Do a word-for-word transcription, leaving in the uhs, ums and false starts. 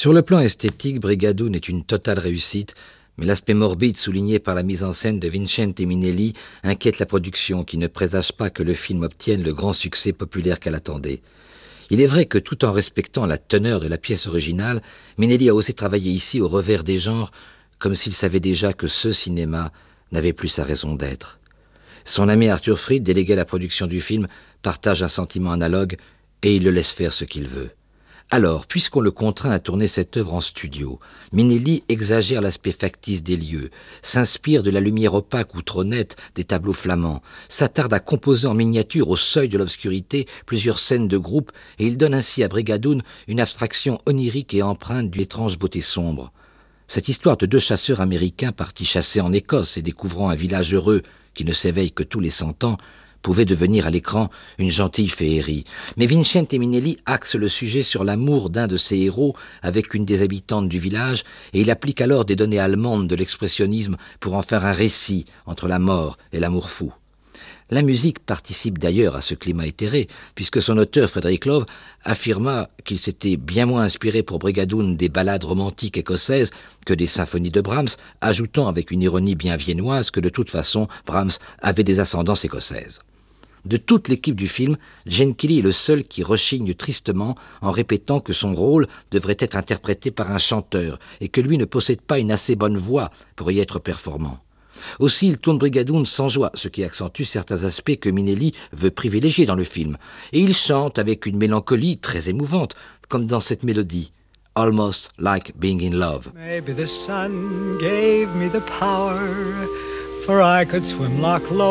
Sur le plan esthétique, Brigadoon est une totale réussite, mais l'aspect morbide souligné par la mise en scène de Vincente Minnelli inquiète la production qui ne présage pas que le film obtienne le grand succès populaire qu'elle attendait. Il est vrai que tout en respectant la teneur de la pièce originale, Minnelli a osé travailler ici au revers des genres, comme s'il savait déjà que ce cinéma n'avait plus sa raison d'être. Son ami Arthur Freed, délégué à la production du film, partage un sentiment analogue et il le laisse faire ce qu'il veut. Alors, puisqu'on le contraint à tourner cette œuvre en studio, Minnelli exagère l'aspect factice des lieux, s'inspire de la lumière opaque ou trop nette des tableaux flamands, s'attarde à composer en miniature au seuil de l'obscurité plusieurs scènes de groupe et il donne ainsi à Brigadoon une abstraction onirique et empreinte d'une étrange beauté sombre. Cette histoire de deux chasseurs américains partis chasser en Écosse et découvrant un village heureux qui ne s'éveille que tous les cent ans pouvait devenir à l'écran une gentille féerie. Mais Vincente Minnelli axe le sujet sur l'amour d'un de ses héros avec une des habitantes du village et il applique alors des données allemandes de l'expressionnisme pour en faire un récit entre la mort et l'amour fou. La musique participe d'ailleurs à ce climat éthéré, puisque son auteur, Frederick Love, affirma qu'il s'était bien moins inspiré pour Brigadoon des ballades romantiques écossaises que des symphonies de Brahms, ajoutant avec une ironie bien viennoise que de toute façon, Brahms avait des ascendances écossaises. De toute l'équipe du film, Gene Kelly est le seul qui rechigne tristement en répétant que son rôle devrait être interprété par un chanteur et que lui ne possède pas une assez bonne voix pour y être performant. Aussi, il tourne Brigadoon sans joie, ce qui accentue certains aspects que Minnelli veut privilégier dans le film. Et il chante avec une mélancolie très émouvante, comme dans cette mélodie. Almost like being in love. Maybe the sun gave me the power, for I could swim Loch Lomond.